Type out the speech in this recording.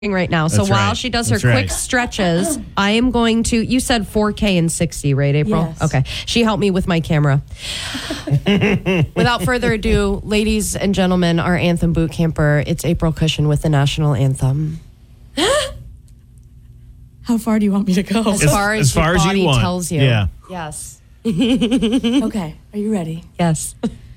right now. So That's while right. she does her That's quick right. stretches, I am going to, you said 4K and 60, right, April? Yes. Okay. She helped me with my camera. Without further ado, ladies and gentlemen, our anthem boot camper, it's April Cushion with the national anthem. How far do you want me to go? As far as your body tells you. Yeah. Yes. Okay, are you ready? Yes.